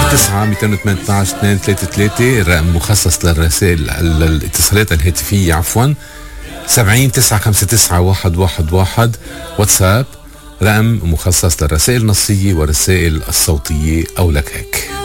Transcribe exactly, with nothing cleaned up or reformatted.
تسعة مئتين وثمانية عشر اثنين ثلاثة ثلاثة الرقم مخصص للرسائل للاتصالات الهاتفية عفوا. سبعين تسعة خمسة تسعة واحد واحد واحد واتساب رقم مخصص للرسائل النصية والرسائل الصوتية أو لك هيك.